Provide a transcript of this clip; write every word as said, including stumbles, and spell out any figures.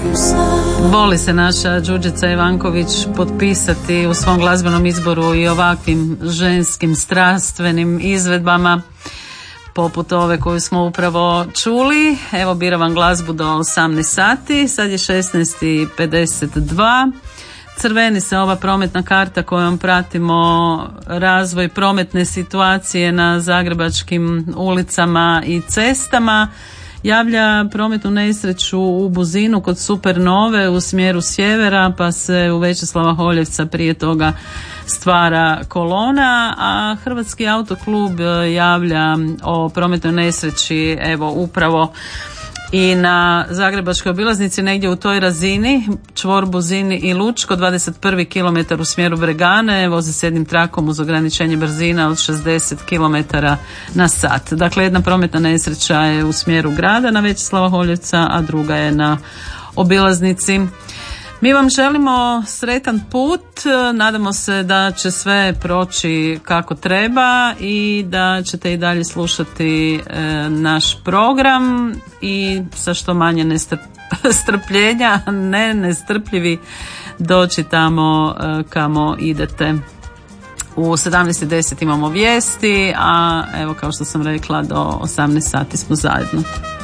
Voli se naša Đurđica Ivanković potpisati u svom glazbenom izboru i ovakvim ženskim strastvenim izvedbama poput ove koju smo upravo čuli. Evo, bira vam glazbu do osamnaest sati, sad je šesnaest i pedeset dva. Crveni se ova prometna karta kojom pratimo razvoj prometne situacije na zagrebačkim ulicama i cestama. Javlja prometnu nesreću u Buzinu kod Supernove u smjeru sjevera, pa se u Većeslava Holjevca prije toga stvara kolona, a Hrvatski autoklub javlja o prometnoj nesreći evo upravo i na zagrebačkoj obilaznici negdje u toj razini, čvor Buzini i Lučko, dvadeset prvi kilometar u smjeru Bregane, vozi se jednim trakom uz ograničenje brzina od šezdeset kilometara na sat. Dakle, jedna prometna nesreća je u smjeru grada na Većeslava Holjevca, a druga je na obilaznici. Mi vam želimo sretan put, nadamo se da će sve proći kako treba i da ćete i dalje slušati e, naš program i sa što manje nestrp- strpljenja, ne nestrpljivi doći tamo e, kamo idete. U sedamnaest i deset imamo vijesti, a evo kao što sam rekla do osamnaest sati smo zajedno.